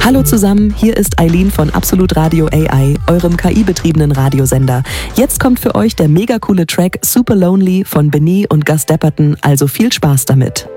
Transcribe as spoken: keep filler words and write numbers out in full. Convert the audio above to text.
Hallo zusammen, hier ist Eileen von Absolut Radio A I, eurem K I-betriebenen Radiosender. Jetzt kommt für euch der mega coole Track Super Lonely von Benee und Gus Dapperton, also viel Spaß damit.